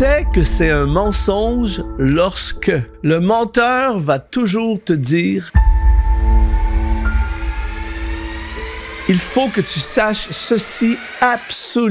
sais que c'est un mensonge lorsque le menteur va toujours te dire « Il faut que tu saches ceci absolument ».